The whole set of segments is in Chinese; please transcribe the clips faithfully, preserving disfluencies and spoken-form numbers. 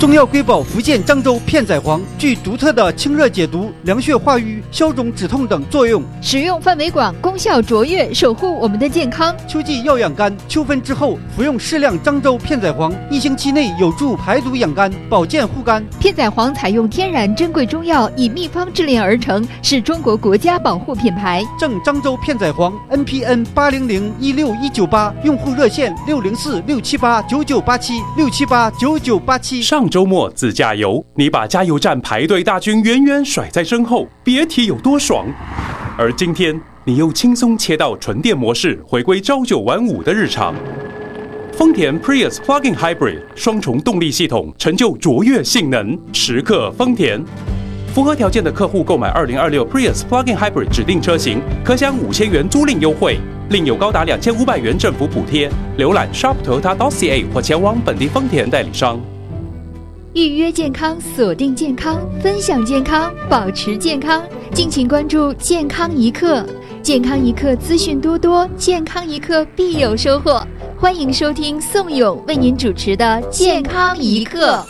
中药瑰宝福建漳州片仔癀具独特的清热解毒、凉血化瘀、消肿止痛等作用， 使用范围广，功效卓越，守护我们的健康。 秋季要养肝，秋分之后服用适量漳州片仔癀，一星期内有助排毒养肝、保健护肝。 片仔癀采用天然珍贵中药，以秘方制炼而成，是中国国家保护品牌。 正漳州片仔癀 N P N 八零零一六一九八，用户热线六零四六七八九九八七六七八九九八七。 上周末自驾游，你把加油站排队大军远远甩在身后，别提有多爽。而今天你又轻松切到纯电模式，回归朝九晚五的日常。丰田 Prius Plug-in Hybrid 双重动力系统，成就卓越性能，时刻丰田。符合条件的客户购买二零二六 Prius Plug-in Hybrid 指定车型，可享五千元租赁优惠，另有高达两千五百元政府补贴。浏览 shop toyota dot c a 或前往本地丰田代理商。 预约健康，锁定健康，分享健康，保持健康。敬请关注健康一刻，健康一刻资讯多多，健康一刻必有收获。欢迎收听宋勇为您主持的健康一刻。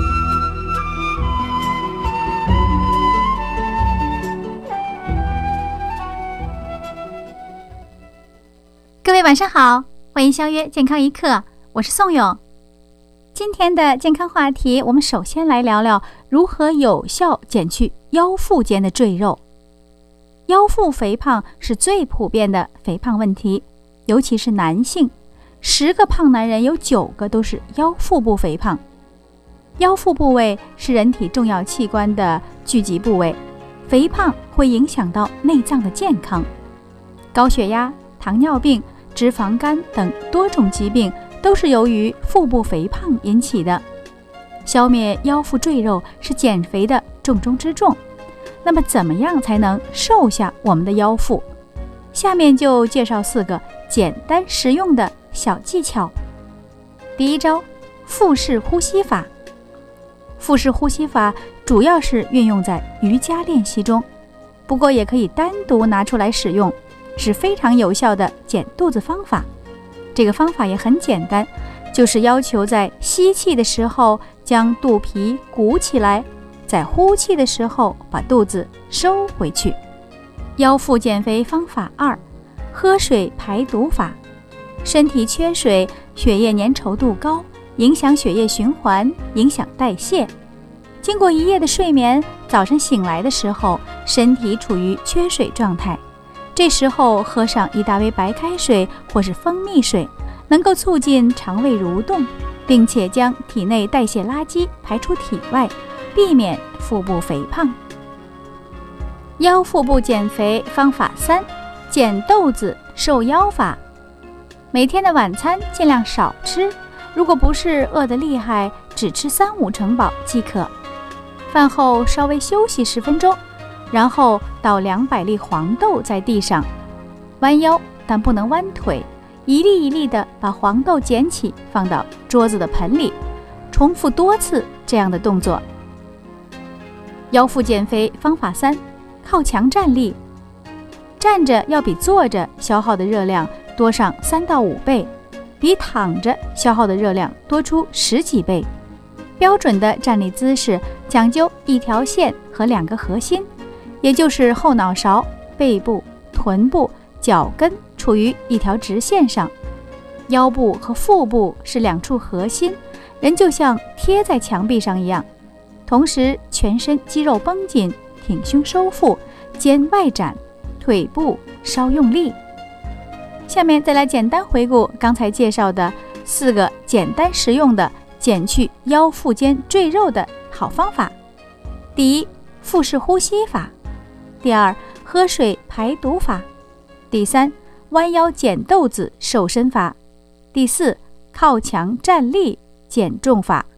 各位晚上好，欢迎相约健康一刻，我是宋勇。今天的健康话题，我们首先来聊聊如何有效减去腰腹间的赘肉。腰腹肥胖是最普遍的肥胖问题，尤其是男性，十个胖男人有九个都是腰腹部肥胖。腰腹部位是人体重要器官的聚集部位，肥胖会影响到内脏的健康。高血压、糖尿病、脂肪肝等多种疾病都是由于腹部肥胖引起的。消灭腰腹赘肉是减肥的重中之重。那么怎么样才能瘦下我们的腰腹？下面就介绍四个简单实用的小技巧。第一招，腹式呼吸法。腹式呼吸法主要是运用在瑜伽练习中，不过也可以单独拿出来使用，是非常有效的减肚子方法。这个方法也很简单，就是要求在吸气的时候将肚皮鼓起来，在呼气的时候把肚子收回去。腰腹减肥方法二，喝水排毒法。身体缺水，血液粘稠度高，影响血液循环，影响代谢。经过一夜的睡眠，早晨醒来的时候，身体处于缺水状态。这时候喝上一大杯白开水或是蜂蜜水，能够促进肠胃蠕动，并且将体内代谢垃圾排出体外，避免腹部肥胖。腰腹部减肥方法三，减豆子瘦腰法。每天的晚餐尽量少吃，如果不是饿得厉害，只吃三五成饱即可。饭后稍微休息十分钟，然后倒两百粒黄豆在地上，弯腰但不能弯腿，一粒一粒的把黄豆捡起放到桌子的盆里，重复多次这样的动作。腰腹减肥方法三，靠墙站立。站着要比坐着消耗的热量多上三到五倍，比躺着消耗的热量多出十几倍。标准的站立姿势讲究一条线和两个核心，也就是后脑勺、背部、臀部、脚跟处于一条直线上，腰部和腹部是两处核心，人就像贴在墙壁上一样。同时全身肌肉绷紧，挺胸收腹，肩外展，腿部稍用力。下面再来简单回顾刚才介绍的四个简单实用的减去腰腹间赘肉的好方法。第一，腹式呼吸法。第二，喝水排毒法。第三，弯腰捡豆子瘦身法。第四，靠墙站立减重法。